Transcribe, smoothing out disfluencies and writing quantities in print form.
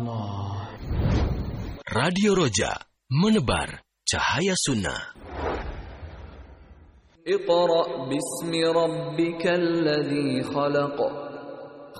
Radio Roja, menebar cahaya sunnah. Iqra' bismi rabbikal ladzi khalaq.